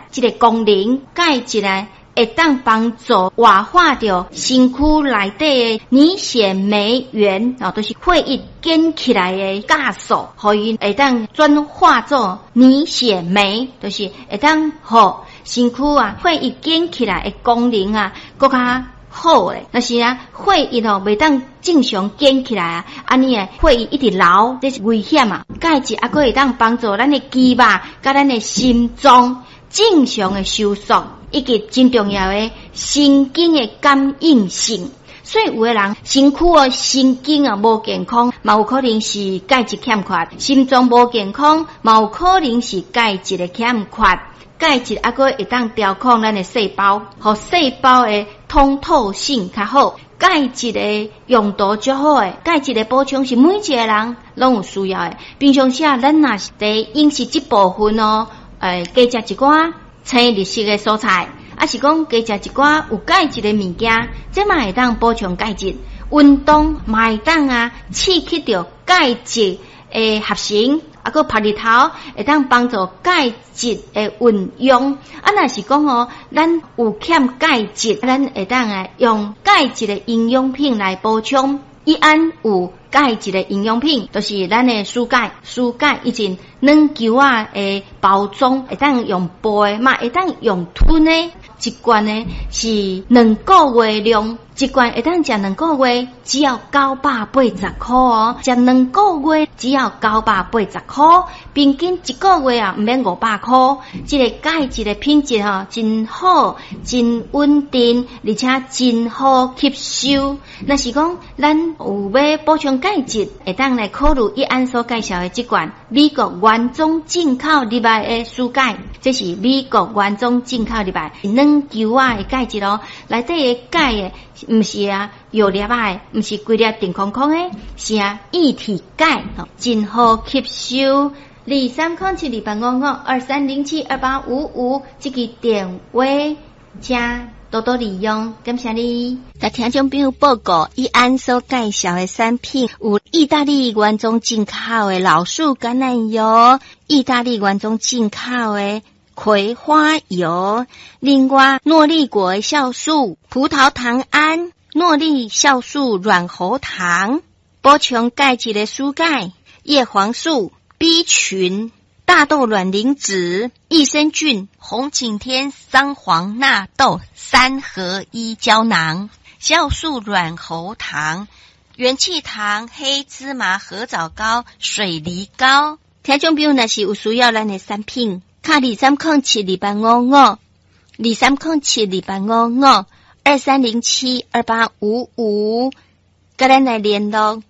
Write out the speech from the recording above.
这个功能，钙质呢会当帮助活化掉身躯内底的凝血酶原，都是血液建起来的酵素，可以会当转化做凝血酶，就是会当好身躯血液建起来的功能更加好诶。但是血液袂当正常建起来安尼血液一直流，这是危险钙质还会当帮助咱的肌肉甲咱的心脏正常的收缩，以及真重要的神经的感应性。所以有的人身躯神经无健康，嘛有可能是钙质欠缺；心脏无健康，嘛有可能是钙质的欠缺。钙质还会当调控咱的细胞，和细胞的通透性较好。钙质的用途较好诶，钙质的补充是每一个人拢有需要诶。平常时咱若是在饮食这部分加食一寡青绿色的蔬菜，是讲加食一寡有钙质的物件，这嘛会当补充钙质。运动嘛会当刺激到钙质的合成，个晒日头会当帮助钙质的运用。若是讲咱有欠钙质，咱会当用钙质的营养品来补充。伊安有钙质的营养品，就是咱的蔬钙。蔬钙以前软球的包装会当用杯嘛，会当用吞的。一罐呢是2个月量，一罐会当食2个月，只要980块食2个月只要980块，平均1个月唔免500块。这个钙质的品质真好，真稳定，而且真好吸收。若是讲咱有要补充钙质，会当来考虑伊安所介绍的这罐美国原装进口入来的蔬钙，这是美国原装进口入来软球的钙质内底的钙的唔是药粒唔是规粒定空空的，是液体钙，真好吸收。2307285523072855这个电话，请多多利用，感谢你。甲听众朋友报告，伊安所介绍的产品有意大利原装进口的老树橄榄油，意大利原装进口的葵花油，另外诺丽果酵素、葡萄糖胺、诺丽酵素软喉糖，补充钙质的蔬钙、叶黄素、B 群、大豆卵磷脂、益生菌、红景天桑黄纳豆3合1胶囊、酵素软喉糖、元气糖、黑芝麻合枣膏、水梨膏。听众朋友若是有需要咱的产品，卡2307285523072855，甲咱来联络。